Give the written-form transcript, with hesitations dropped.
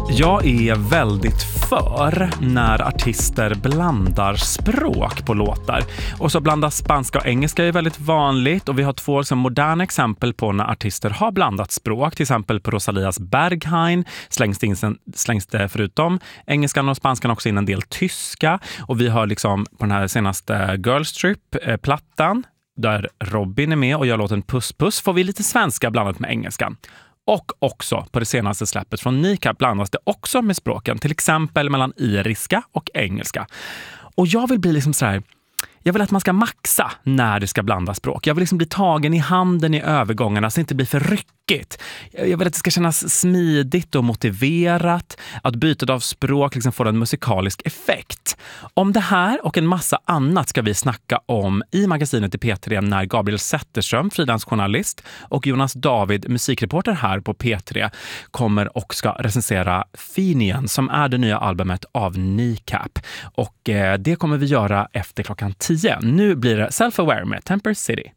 Jag är väldigt för när artister blandar språk på låtar. Och så blandas spanska och engelska är väldigt vanligt. Och vi har två moderna exempel på när artister har blandat språk. Till exempel på Rosalias Berghain slängs det förutom engelskan och spanskan också in en del tyska. Och vi har på den här senaste Girls Trip-plattan där Robin är med och gör låten Puss Puss får vi lite svenska blandat med engelskan. Och också på det senaste släppet från Kneecap blandas det också med språken, till exempel mellan iriska och engelska. Och jag vill bli jag vill att man ska maxa när det ska blanda språk. Jag vill bli tagen i handen i övergångarna så det inte blir för ryckigt. Jag vill att det ska kännas smidigt och motiverat. Att bytet av språk får en musikalisk effekt. Om det här och en massa annat ska vi snacka om i magasinet i P3 när Gabriel Zetterström, frilansjournalist, och Jonas David, musikreporter här på P3, kommer och ska recensera Fenian som är det nya albumet av Kneecap. Och det kommer vi göra efter klockan 10. Nu blir det Self-Aware med Temper City.